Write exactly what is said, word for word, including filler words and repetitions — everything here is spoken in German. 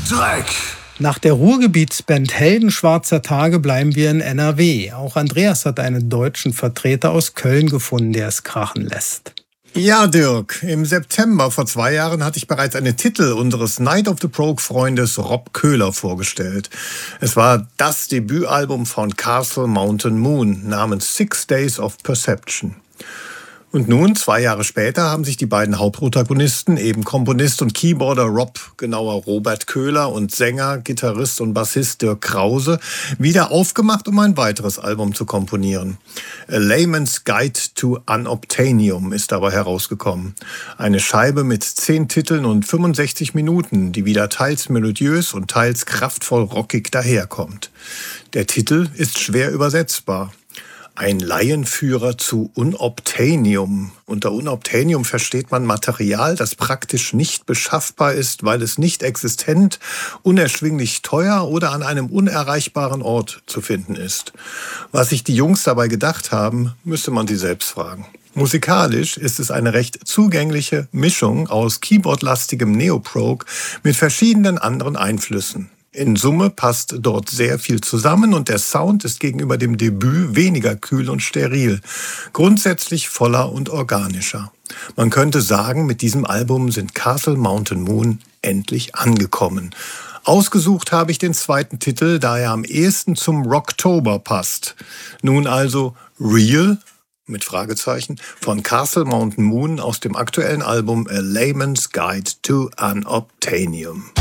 Dreck. Nach der Ruhrgebietsband Helden schwarzer Tage bleiben wir in N R W. Auch Andreas hat einen deutschen Vertreter aus Köln gefunden, der es krachen lässt. Ja, Dirk, im September vor zwei Jahren hatte ich bereits einen Titel unseres Night of the Broke-Freundes Rob Köhler vorgestellt. Es war das Debütalbum von Castle Mountain Moon namens Six Days of Perception. Und nun, zwei Jahre später, haben sich die beiden Hauptprotagonisten, eben Komponist und Keyboarder Rob, genauer Robert Köhler, und Sänger, Gitarrist und Bassist Dirk Krause, wieder aufgemacht, um ein weiteres Album zu komponieren. A Layman's Guide to Unobtainium ist dabei herausgekommen. Eine Scheibe mit zehn Titeln und fünfundsechzig Minuten, die wieder teils melodiös und teils kraftvoll rockig daherkommt. Der Titel ist schwer übersetzbar. Ein Laienführer zu Unobtainium. Unter Unobtainium versteht man Material, das praktisch nicht beschaffbar ist, weil es nicht existent, unerschwinglich teuer oder an einem unerreichbaren Ort zu finden ist. Was sich die Jungs dabei gedacht haben, müsste man sie selbst fragen. Musikalisch ist es eine recht zugängliche Mischung aus keyboardlastigem Neoprog mit verschiedenen anderen Einflüssen. In Summe passt dort sehr viel zusammen und der Sound ist gegenüber dem Debüt weniger kühl und steril, grundsätzlich voller und organischer. Man könnte sagen, mit diesem Album sind Castle Mountain Moon endlich angekommen. Ausgesucht habe ich den zweiten Titel, da er am ehesten zum Rocktober passt. Nun also Real mit Fragezeichen von Castle Mountain Moon aus dem aktuellen Album A Layman's Guide to Unobtainium.